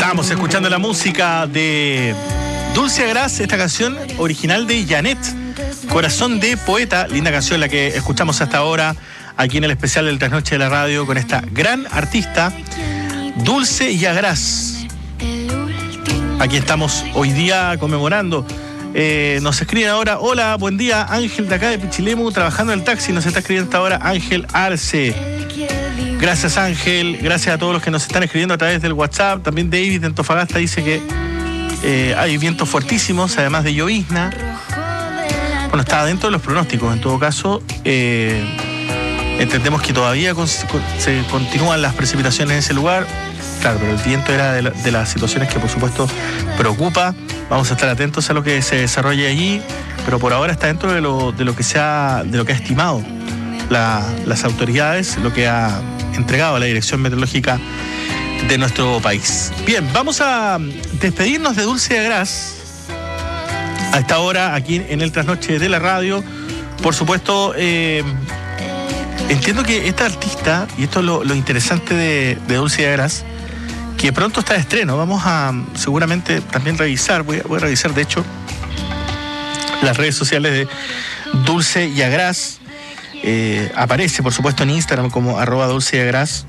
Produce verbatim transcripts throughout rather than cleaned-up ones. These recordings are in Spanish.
Estamos escuchando la música de Dulce Agraz, esta canción original de Janet, Corazón de Poeta, linda canción la que escuchamos hasta ahora aquí en el especial del Trasnoche de la Radio con esta gran artista, Dulce y Agraz. Aquí estamos hoy día conmemorando. Eh, nos escriben ahora, hola, buen día, Ángel de acá de Pichilemu, trabajando en el taxi, nos está escribiendo hasta ahora Ángel Arce. Gracias Ángel, gracias a todos los que nos están escribiendo a través del WhatsApp. También David de Antofagasta dice que eh, hay vientos fuertísimos, además de llovizna. Bueno, está dentro de los pronósticos, en todo caso. Eh, entendemos que todavía con, con, se continúan las precipitaciones en ese lugar. Claro, pero el viento era de, la, de las situaciones que por supuesto preocupa. Vamos a estar atentos a lo que se desarrolle allí, pero por ahora está dentro de lo, de lo que se ha, de lo que ha estimado la, las autoridades, lo que ha entregado a la Dirección Meteorológica de nuestro país. Bien, vamos a despedirnos de Dulce Agraz a esta hora aquí en el Trasnoche de la Radio. Por supuesto, eh, entiendo que esta artista, y esto es lo, lo interesante de, de Dulce Agraz, que pronto está de estreno. Vamos a seguramente también revisar, voy a, voy a revisar de hecho las redes sociales de Dulce y Agraz. Eh, aparece por supuesto en Instagram como arroba Dulce y Agraz,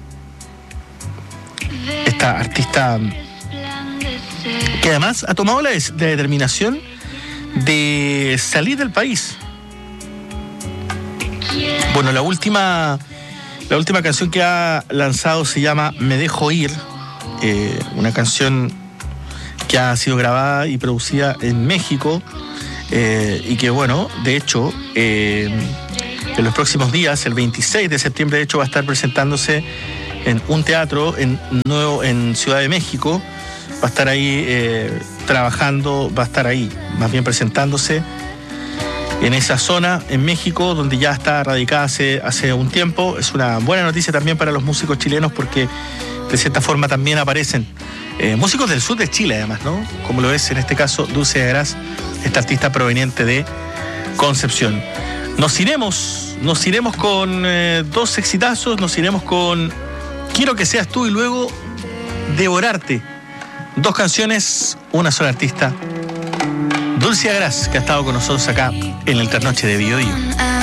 esta artista que además ha tomado la, des- la determinación de salir del país. Bueno, la última la última canción que ha lanzado se llama Me Dejo Ir. Eh, una canción que ha sido grabada y producida en México, eh, y que bueno, de hecho eh, en los próximos días, el veintiséis de septiembre de hecho va a estar presentándose en un teatro en, nuevo, en Ciudad de México. Va a estar ahí eh, trabajando, va a estar ahí más bien presentándose en esa zona en México, donde ya está radicada hace, hace un tiempo. Es una buena noticia también para los músicos chilenos, porque de cierta forma también aparecen eh, músicos del sur de Chile, además, ¿no? Como lo es en este caso Dulce Agraz, esta artista proveniente de Concepción. Nos iremos, nos iremos con eh, dos exitazos, nos iremos con Quiero que seas tú y luego Devorarte. Dos canciones, una sola artista, Dulce Agraz, que ha estado con nosotros acá en el Trasnoche de Biobío.